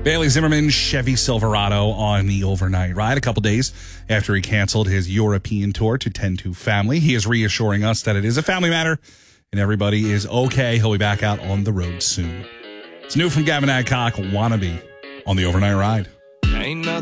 Bailey Zimmerman, Chevy Silverado on the overnight ride a couple days after he canceled his European tour to tend to family. He is reassuring us that it is a family matter and everybody is okay. He'll be back out on the road soon. It's new from Gavin Adcock, Wannabe, on the overnight ride.